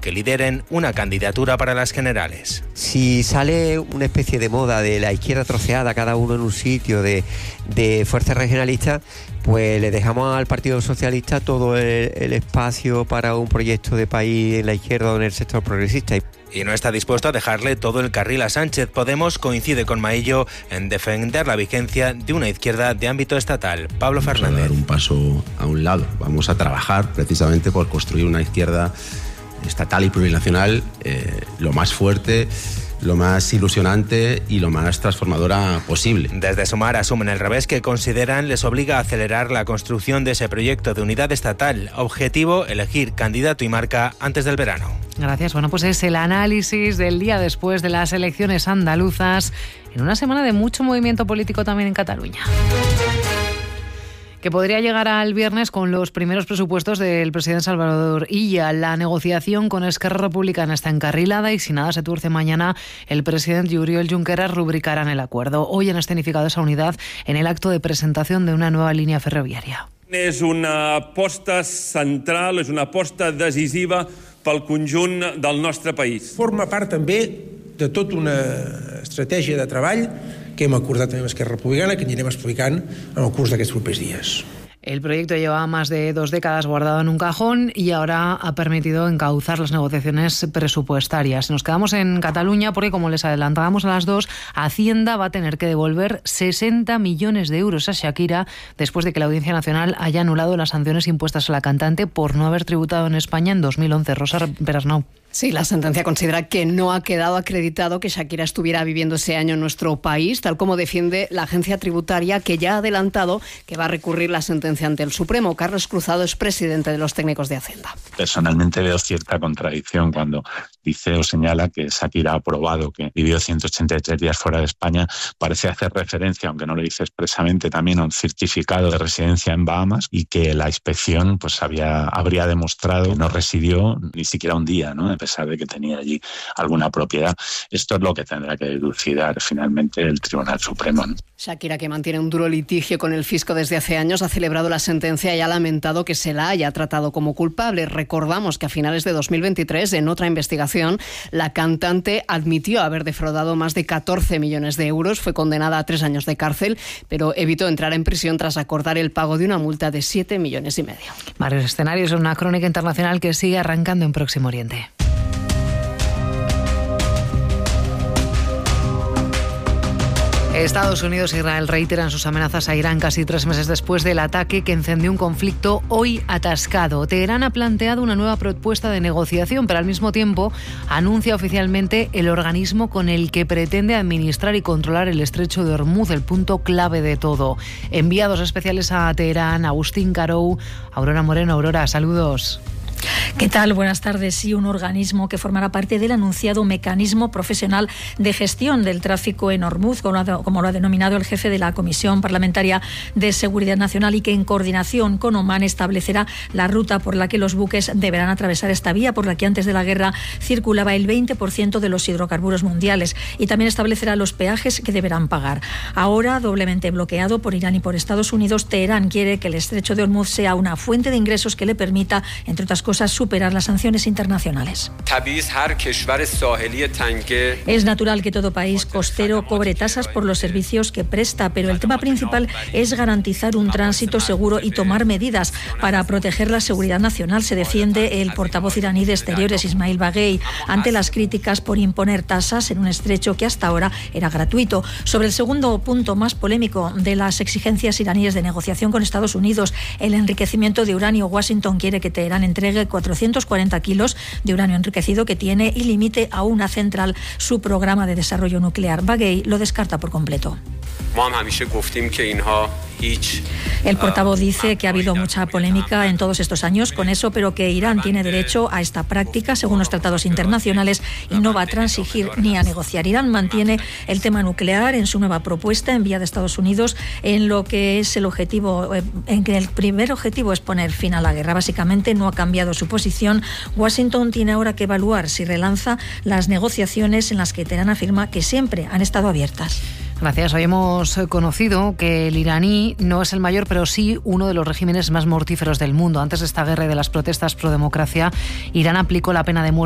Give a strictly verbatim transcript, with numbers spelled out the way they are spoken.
que lideren una candidatura para las generales. Si sale una especie de moda de la izquierda troceada, cada uno en un sitio, de, de fuerzas regionalistas, pues le dejamos al Partido Socialista todo el, el espacio para un proyecto de país en la izquierda o en el sector progresista. Y no está dispuesto a dejarle todo el carril a Sánchez. Podemos coincide con Maillo en defender la vigencia de una izquierda de ámbito estatal. Pablo Fernández. Vamos a dar un paso a un lado. Vamos a trabajar precisamente por construir una izquierda estatal y plurinacional eh, lo más fuerte, lo más ilusionante y lo más transformadora posible. Desde Sumar asumen el revés que consideran les obliga a acelerar la construcción de ese proyecto de unidad estatal. Objetivo, elegir candidato y marca antes del verano. Gracias. Bueno, pues es el análisis del día después de las elecciones andaluzas, en una semana de mucho movimiento político también en Cataluña, que podría llegar al viernes con los primeros presupuestos del presidente Salvador Illa. La negociación con Esquerra Republicana está encarrilada y si nada se tuerce mañana, el presidente Oriol Junqueras rubricarán el acuerdo. Hoy han escenificado esa unidad en el acto de presentación de una nueva línea ferroviària. És una aposta central, és una aposta decisiva pel conjunt del nostre país. Forma part també de tota una estratègia de treball que hem acordat amb Esquerra Republicana, que anirem explicant en el curs d'aquests propers dies. El proyecto lleva más de dos décadas guardado en un cajón y ahora ha permitido encauzar las negociaciones presupuestarias. Nos quedamos en Cataluña porque, como les adelantábamos a las dos, Hacienda va a tener que devolver sesenta millones de euros a Shakira después de que la Audiencia Nacional haya anulado las sanciones impuestas a la cantante por no haber tributado en España en dos mil once. Rosa Perasnau. Sí, la sentencia considera que no ha quedado acreditado que Shakira estuviera viviendo ese año en nuestro país, tal como defiende la agencia tributaria, que ya ha adelantado que va a recurrir la sentencia ante el Supremo. Carlos Cruzado es presidente de los técnicos de Hacienda. Personalmente veo cierta contradicción cuando dice o señala que Shakira ha probado que vivió ciento ochenta y tres días fuera de España. Parece hacer referencia, aunque no lo dice expresamente, también a un certificado de residencia en Bahamas y que la inspección pues había, habría demostrado que no residió ni siquiera un día, ¿no?, a pesar de que tenía allí alguna propiedad. Esto es lo que tendrá que dilucidar finalmente el Tribunal Supremo, ¿no? Shakira, que mantiene un duro litigio con el fisco desde hace años, ha celebrado la sentencia y ha lamentado que se la haya tratado como culpable. Recordamos que a finales de dos mil veintitrés, en otra investigación, la cantante admitió haber defraudado más de catorce millones de euros. Fue condenada a tres años de cárcel, pero evitó entrar en prisión tras acordar el pago de una multa de siete millones y medio. Varios escenarios en una crónica internacional que sigue arrancando en Próximo Oriente. Estados Unidos e Israel reiteran sus amenazas a Irán casi tres meses después del ataque que encendió un conflicto hoy atascado. Teherán ha planteado una nueva propuesta de negociación, pero al mismo tiempo anuncia oficialmente el organismo con el que pretende administrar y controlar el estrecho de Hormuz, el punto clave de todo. Enviados especiales a Teherán, Agustín Carou, Aurora Moreno. Aurora, saludos. ¿Qué tal? Buenas tardes. Sí, un organismo que formará parte del anunciado mecanismo profesional de gestión del tráfico en Hormuz, como lo ha denominado el jefe de la Comisión Parlamentaria de Seguridad Nacional, y que en coordinación con Omán establecerá la ruta por la que los buques deberán atravesar esta vía, por la que antes de la guerra circulaba el veinte por ciento de los hidrocarburos mundiales, y también establecerá los peajes que deberán pagar. Ahora, doblemente bloqueado por Irán y por Estados Unidos, Teherán quiere que el estrecho de Hormuz sea una fuente de ingresos que le permita, entre otras cosas, cosas, superar las sanciones internacionales. Es natural que todo país costero cobre tasas por los servicios que presta, pero el tema principal es garantizar un tránsito seguro y tomar medidas para proteger la seguridad nacional. Se defiende el portavoz iraní de Exteriores, Ismail Baghei, ante las críticas por imponer tasas en un estrecho que hasta ahora era gratuito. Sobre el segundo punto más polémico de las exigencias iraníes de negociación con Estados Unidos, el enriquecimiento de uranio, Washington quiere que Teherán entregue cuatrocientos cuarenta kilos de uranio enriquecido que tiene y limite a una central su programa de desarrollo nuclear. Baghei lo descarta por completo. El portavoz dice que ha habido mucha polémica en todos estos años con eso, pero que Irán tiene derecho a esta práctica según los tratados internacionales y no va a transigir ni a negociar. Irán mantiene el tema nuclear en su nueva propuesta enviada a Estados Unidos, en lo que es el objetivo, en que el primer objetivo es poner fin a la guerra. Básicamente no ha cambiado su posición. Washington tiene ahora que evaluar si relanza las negociaciones en las que Teherán afirma que siempre han estado abiertas. Gracias. Hoy hemos conocido que el iraní no es el mayor, pero sí uno de los regímenes más mortíferos del mundo. Antes de esta guerra y de las protestas pro democracia, Irán aplicó la pena de muerte